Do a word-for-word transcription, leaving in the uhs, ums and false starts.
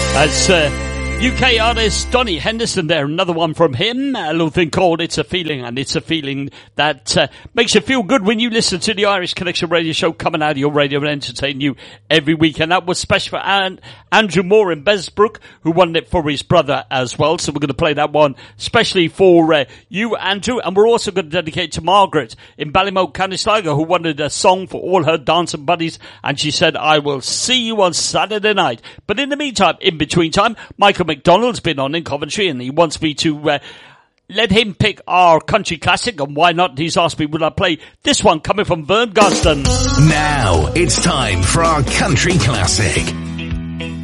That's uh, U K artist Donny Henderson there, another one from him, a little thing called It's a Feeling, and it's a feeling that uh, makes you feel good when you listen to the Irish Connection radio show coming out of your radio and entertain you every week. And that was special for An- Andrew Moore in Besbrook, who won it for his brother as well. So we're going to play that one especially for uh, you, Andrew, and we're also going to dedicate to Margaret in Ballymote, County Sligo, who wanted a song for all her dancing buddies, and she said, I will see you on Saturday night. But in the meantime, in between time, Michael McDonald's been on in Coventry, and he wants me to uh, let him pick our country classic, and why not? He's asked me, would I play this one coming from Vern Gosden? Now it's time for our country classic.